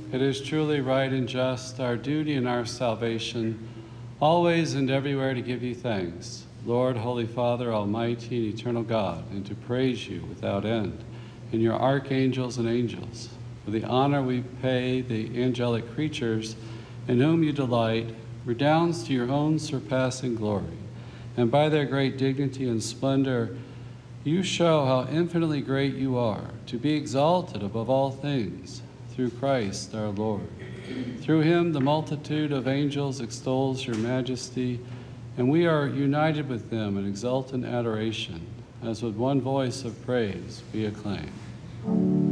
It is truly right and just, our duty and our salvation, always and everywhere to give you thanks, Lord, Holy Father, Almighty and eternal God, and to praise you without end, and your archangels and angels. For the honor we pay the angelic creatures in whom you delight redounds to your own surpassing glory, and by their great dignity and splendor, you show how infinitely great you are, to be exalted above all things, through Christ our Lord. Through him the multitude of angels extols your majesty, and we are united with them in exultant adoration, as with one voice of praise we acclaim.